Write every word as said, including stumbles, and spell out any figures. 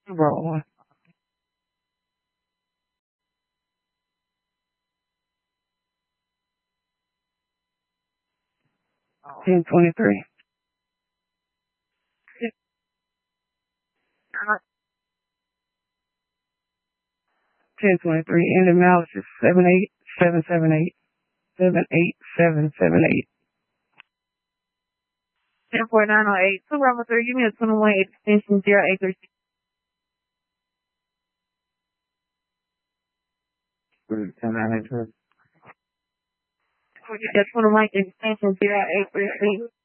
Roll. ten twenty-three. ten twenty-three. And the mouse is seven eight seven seven eight. seven eight seven seven eight. ten four nine oh eight. Two Bravo three. Give me a twenty-one extension zero eight three six. ten nine eight two. That's twenty-one extension zero eight three six.